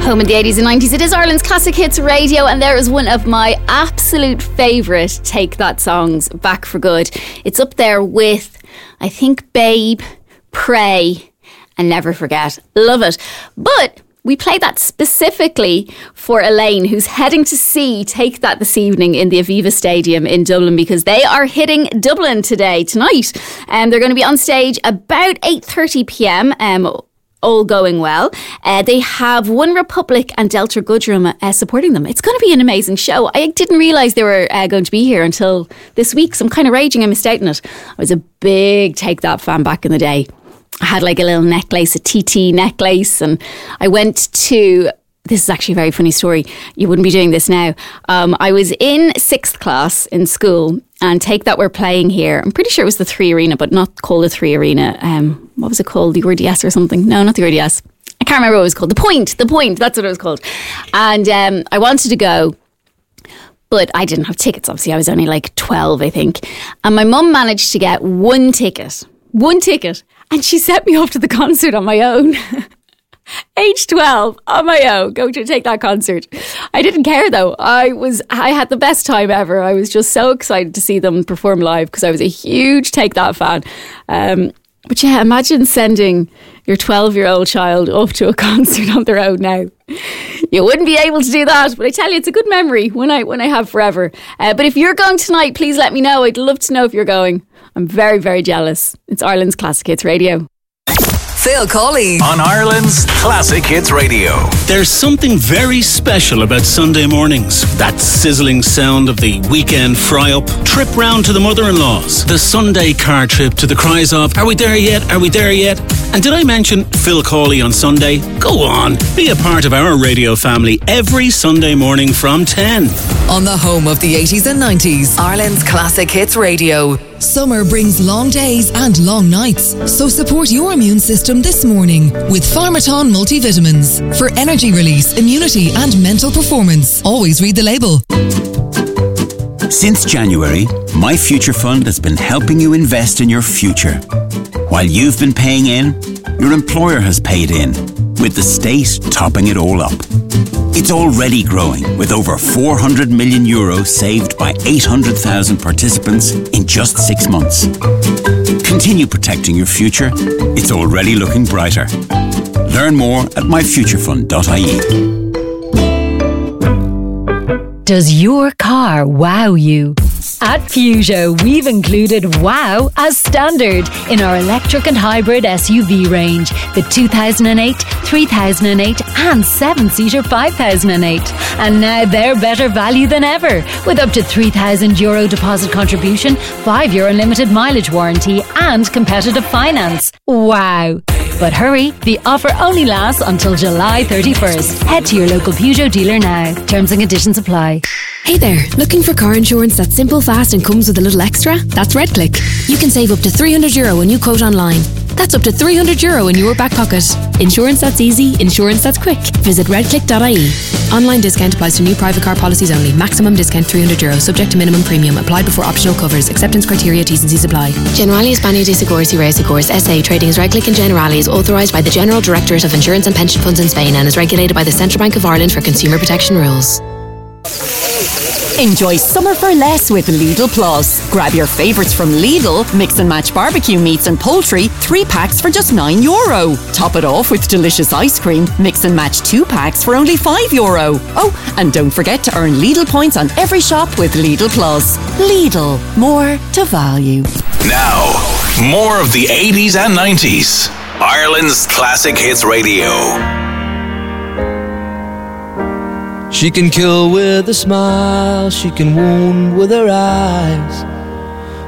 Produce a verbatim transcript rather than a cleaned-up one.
Home in the eighties and nineties. It is Ireland's Classic Hits Radio, and there is one of my absolute favourite Take That songs, Back for Good. It's up there with, I think, Babe, Pray, and Never Forget. Love it. But we played that specifically for Elaine, who's heading to see Take That this evening in the Aviva Stadium in Dublin, because they are hitting Dublin today, tonight. And um, they're going to be on stage about eight thirty p.m, um, all going well. Uh, they have One Republic and Delta Goodrem uh, supporting them. It's going to be an amazing show. I didn't realise they were uh, going to be here until this week, so I'm kind of raging I missed out on it. I was a big Take That fan back in the day. I had like a little necklace, a T T necklace, and I went to... This is actually a very funny story. You wouldn't be doing this now. Um, I was in sixth class in school, and Take That were playing here. I'm pretty sure it was the Three Arena, but not called the Three Arena. Um, what was it called? The R D S or something? No, not the R D S. I can't remember what it was called. The Point. The Point. That's what it was called. And um, I wanted to go, but I didn't have tickets. Obviously, I was only like twelve, I think. And my mum managed to get one ticket. One ticket. And she sent me off to the concert on my own. Age twelve, on my own, going to Take That concert. I didn't care though. I was, I had the best time ever. I was just so excited to see them perform live because I was a huge Take That fan. Um, but yeah, imagine sending your twelve-year-old child off to a concert on their own now. You wouldn't be able to do that, but I tell you, it's a good memory, when I when I have forever. Uh, but if you're going tonight, please let me know. I'd love to know if you're going. I'm very, very jealous. It's Ireland's Classic Hits Radio. Phil Colley on Ireland's Classic Hits Radio. There's something very special about Sunday mornings. That sizzling sound of the weekend fry-up, trip round to the mother-in-law's, the Sunday car trip to the cries of, are we there yet? Are we there yet? And did I mention Phil Colley on Sunday? Go on, be a part of our radio family every Sunday morning from ten. On the home of the eighties and nineties, Ireland's Classic Hits Radio. Summer brings long days and long nights, so support your immune system this morning with Pharmaton multivitamins for energy release, immunity and mental performance. Always read the label. Since January, My Future Fund has been helping you invest in your future. While you've been paying in, your employer has paid in, with the state topping it all up. It's already growing, with over four hundred million euros saved by eight hundred thousand participants in just six months. Continue protecting your future. It's already looking brighter. Learn more at my future fund dot I E. Does your car wow you? At Peugeot, we've included wow as standard in our electric and hybrid S U V range. The two thousand eight, three thousand eight and seven-seater five thousand eight. And now they're better value than ever, with up to three thousand euro deposit contribution, five year unlimited mileage warranty and competitive finance. Wow! But hurry, the offer only lasts until July thirty-first. Head to your local Peugeot dealer now. Terms and conditions apply. Hey there, looking for car insurance that's simple, fast and comes with a little extra? That's RedClick. You can save up to three hundred euro when you quote online. That's up to three hundred euro in your back pocket. Insurance that's easy, insurance that's quick. Visit red click dot I E. Online discount applies to new private car policies only. Maximum discount three hundred euro, subject to minimum premium. Applied before optional covers. Acceptance criteria, T's and C's apply. Generali España de Seguros y Reasegurs S A, trading as RedClick and Generali, is authorised by the General Directorate of Insurance and Pension Funds in Spain and is regulated by the Central Bank of Ireland for consumer protection rules. Enjoy summer for less with Lidl Plus. Grab your favourites from Lidl, mix and match barbecue meats and poultry, three packs for just nine euro. Top it off with delicious ice cream, mix and match two packs for only five euro. Oh, and don't forget to earn Lidl points on every shop with Lidl Plus. Lidl, more to value. Now, more of the eighties and nineties. Ireland's Classic Hits Radio. She can kill with a smile, she can wound with her eyes.